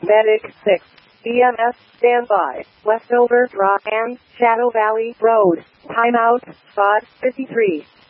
Medic 6. EMS, standby. Westover Drive and Shadow Valley Road. Timeout, spot 53.